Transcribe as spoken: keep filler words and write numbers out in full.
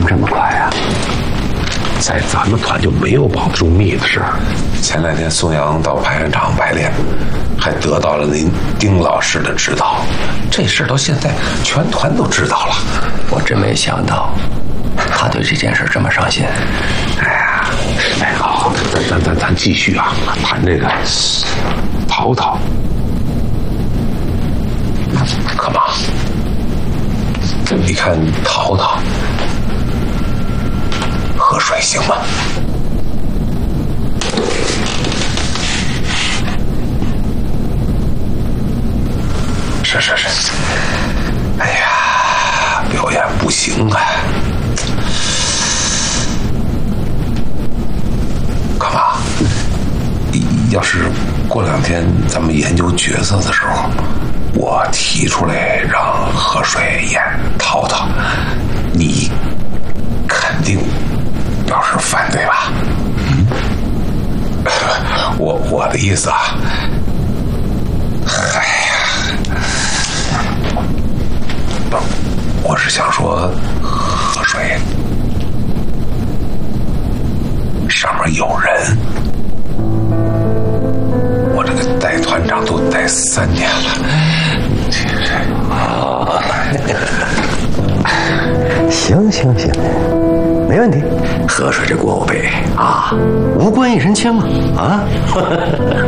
么这么快啊？ 在咱们团就没有保得住密的事儿。 前两天宋阳到排练场排练，还得到了您丁老师的指导，这事到现在全团都知道了。 我真没想到，他对这件事这么上心。 哎呀，哎，好，咱咱咱咱继续啊，谈这个淘淘。 可妈，你看淘淘喝水行吗？是是是，哎呀，表演不行啊！干嘛？要是过两天咱们研究角色的时候，我提出来让河水演淘淘，你肯定表示反对吧？嗯，我我的意思啊，哎呀，不，我是想说，河水上面有人，我这个带团长都带三年了。 啊，行行行，没问题。河水这锅我背啊，无官一身轻啊啊！